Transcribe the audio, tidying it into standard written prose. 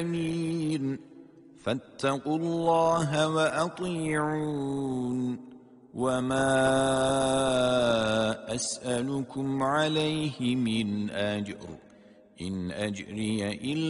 أمين فاتقوا الله وأطيعون وما أسألكم عليه من أجر إن أجري إلا